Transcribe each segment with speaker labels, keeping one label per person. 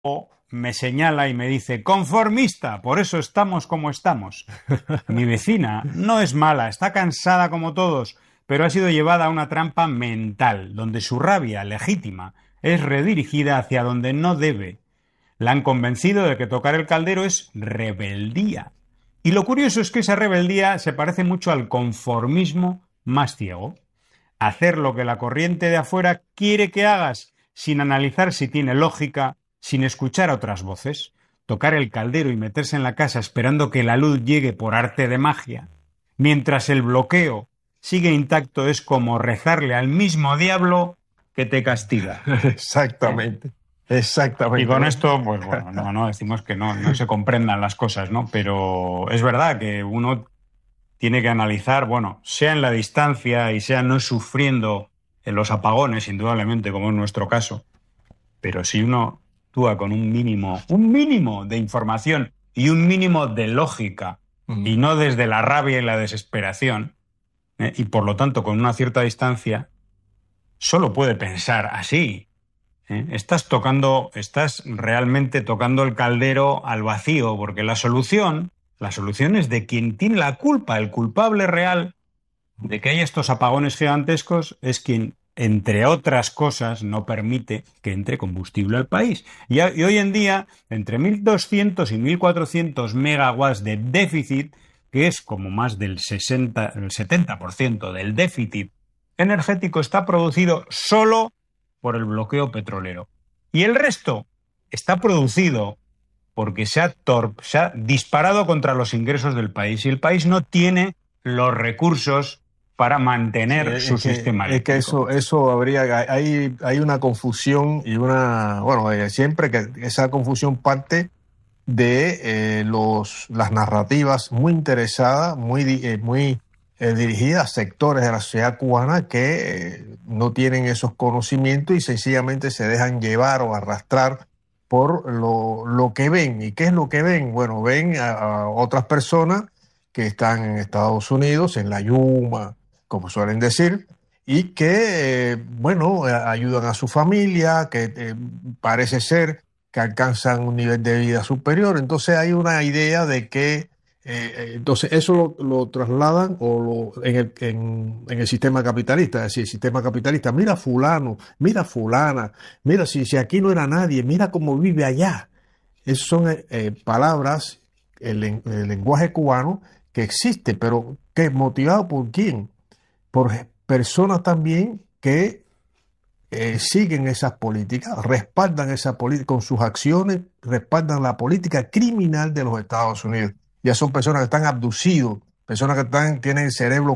Speaker 1: me señala y me dice: conformista, por eso estamos como estamos. Mi vecina no es mala, está cansada como todos, pero ha sido llevada a una trampa mental, donde su rabia legítima es redirigida hacia donde no debe. La han convencido de que tocar el caldero es rebeldía. Y lo curioso es que esa rebeldía se parece mucho al conformismo más ciego. Hacer lo que la corriente de afuera quiere que hagas, sin analizar si tiene lógica, sin escuchar a otras voces. Tocar el caldero y meterse en la casa esperando que la luz llegue por arte de magia, mientras el bloqueo sigue intacto, es como rezarle al mismo diablo que te castiga.
Speaker 2: Exactamente. Exactamente.
Speaker 1: Y con esto, pues bueno, no decimos que no se comprendan las cosas, ¿no? Pero es verdad que uno tiene que analizar, bueno, sea en la distancia y sea no sufriendo en los apagones, indudablemente, como es nuestro caso, pero si uno actúa con un mínimo de información y un mínimo de lógica, y no desde la rabia y la desesperación, y por lo tanto con una cierta distancia, solo puede pensar así. Estás realmente tocando el caldero al vacío, porque la solución es de quien tiene la culpa. El culpable real de que haya estos apagones gigantescos es quien, entre otras cosas, no permite que entre combustible al país. Y hoy en día, entre 1.200 y 1.400 megawatts de déficit, que es como más del 70% del déficit energético, está producido solo por el bloqueo petrolero. Y el resto está producido porque se ha disparado contra los ingresos del país, y el país no tiene los recursos para mantener su sistema eléctrico.
Speaker 2: Es que eso hay una confusión y siempre que esa confusión parte de las narrativas muy interesadas, muy dirigidas a sectores de la sociedad cubana que no tienen esos conocimientos y sencillamente se dejan llevar o arrastrar por lo que ven. ¿Y qué es lo que ven? Bueno, ven a otras personas que están en Estados Unidos, en la Yuma, como suelen decir, y que, ayudan a su familia, que parece ser que alcanzan un nivel de vida superior. Entonces hay una idea de que entonces eso lo trasladan en el sistema capitalista, es decir, el sistema capitalista: mira fulano, mira fulana, mira si aquí no era nadie, mira cómo vive allá. Esas son palabras, el lenguaje cubano que existe, pero que es motivado ¿por quién? Por personas también que siguen esas políticas, respaldan esa política con sus acciones, respaldan la política criminal de los Estados Unidos. Ya son personas que están abducidos, personas que tienen cerebro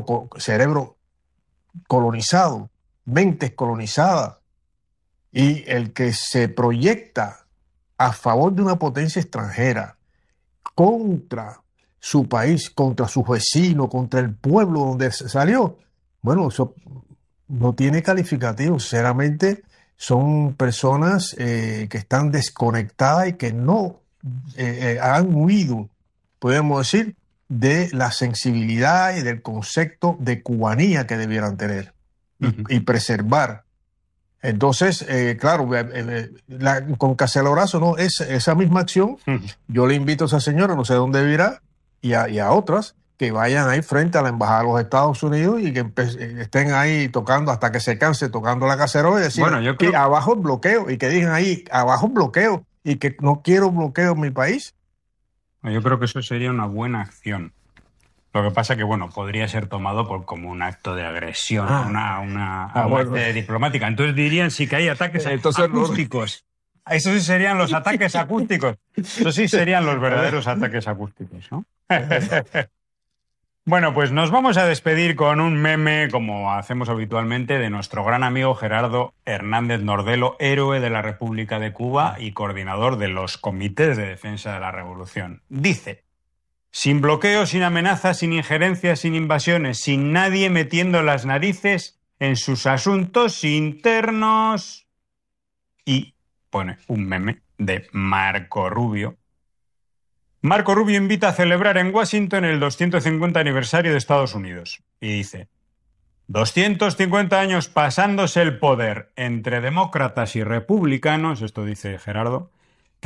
Speaker 2: colonizado, mentes colonizadas. Y el que se proyecta a favor de una potencia extranjera contra su país, contra sus vecinos, contra el pueblo donde salió, bueno, eso no tiene calificativo. Sinceramente, son personas que están desconectadas y que no han huido, podemos decir, de la sensibilidad y del concepto de cubanía que debieran tener y preservar. Entonces, claro, con Cacelorazo, ¿no? Esa misma acción, yo le invito a esa señora, no sé dónde vivirá, y a otras, que vayan ahí frente a la embajada de los Estados Unidos y que estén ahí tocando hasta que se canse, tocando la cacerola y decir que abajo el bloqueo, y que digan ahí abajo el bloqueo y que no quiero bloqueo en mi país.
Speaker 1: Yo creo que eso sería una buena acción. Lo que pasa que, podría ser tomado como un acto de agresión, una diplomática. Entonces dirían sí que hay ataques acústicos. Esos sí serían los ataques acústicos. Esos sí serían los verdaderos ataques acústicos, ¿no? Bueno, pues nos vamos a despedir con un meme, como hacemos habitualmente, de nuestro gran amigo Gerardo Hernández Nordelo, héroe de la República de Cuba y coordinador de los comités de defensa de la revolución. Dice: sin bloqueo, sin amenazas, sin injerencias, sin invasiones, sin nadie metiendo las narices en sus asuntos internos. Y pone un meme de Marco Rubio. Marco Rubio invita a celebrar en Washington el 250 aniversario de Estados Unidos. Y dice: 250 años pasándose el poder entre demócratas y republicanos, esto dice Gerardo,